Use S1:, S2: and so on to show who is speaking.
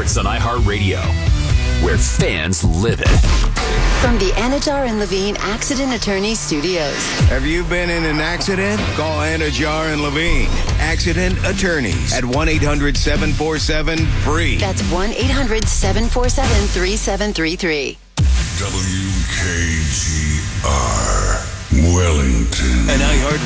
S1: Sports on iHeartRadio, where fans live it.
S2: From the Anajar and Levine Accident Attorney Studios.
S3: Have you been in an accident? Call Anajar and Levine, Accident Attorneys, at 1-800-747-FREE.
S2: That's 1-800-747-3733.
S4: WKGR, Wellington.
S3: An iHeart